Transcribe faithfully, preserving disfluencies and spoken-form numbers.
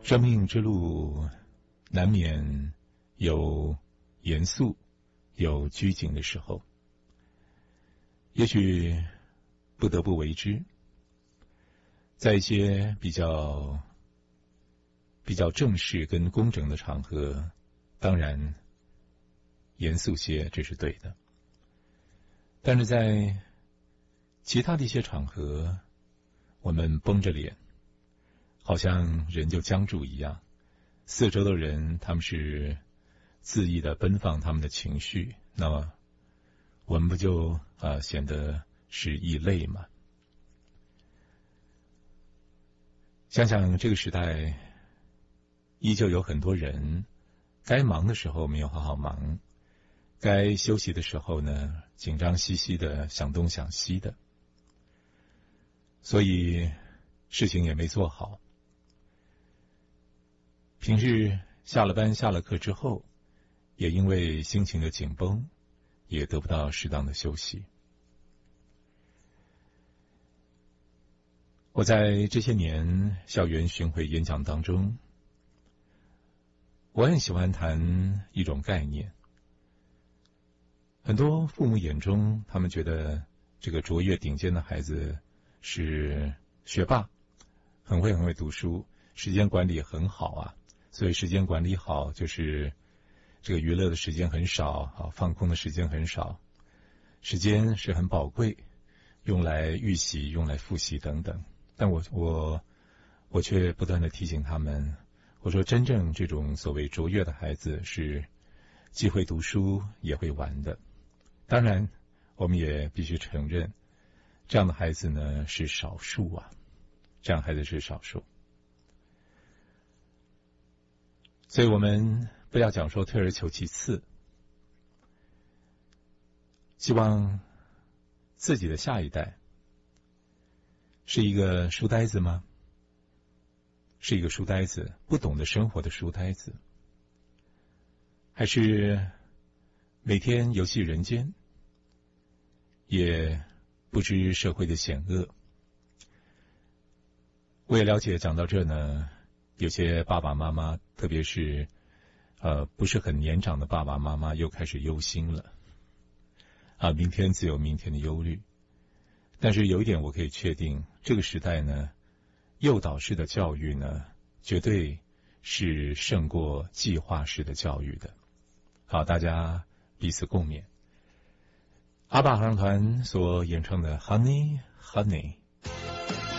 生命之路难免有严肃有拘谨的时候，也许不得不为之。在一些比较比较正式跟工整的场合，当然严肃些，这是对的。但是在其他的一些场合，我们绷着脸，好像人就僵住一样，四周的人他们是恣意的奔放他们的情绪，那么我们不就啊、呃、显得是异类吗？想想这个时代，依旧有很多人该忙的时候没有好好忙，该休息的时候呢，紧张兮兮的想东想西的，所以事情也没做好。平日下了班下了课之后，也因为心情的紧绷，也得不到适当的休息。我在这些年校园巡回演讲当中，我很喜欢谈一种概念。很多父母眼中，他们觉得这个卓越顶尖的孩子是学霸，很会很会读书，时间管理很好啊。所以时间管理好，就是这个娱乐的时间很少啊，放空的时间很少，时间是很宝贵，用来预习，用来复习等等。但我我我却不断的提醒他们，我说真正这种所谓卓越的孩子是既会读书也会玩的。当然我们也必须承认，这样的孩子呢是少数啊，这样的孩子是少数。所以我们不要讲说退而求其次，希望自己的下一代是一个书呆子吗？是一个书呆子，不懂得生活的书呆子，还是每天游戏人间，也不知社会的险恶？我也了解，讲到这呢，有些爸爸妈妈，特别是呃不是很年长的爸爸妈妈，又开始忧心了啊，明天自有明天的忧虑。但是有一点我可以确定，这个时代呢，诱导式的教育呢，绝对是胜过计划式的教育的。好，大家彼此共勉。阿爸合唱团所演唱的 Honey Honey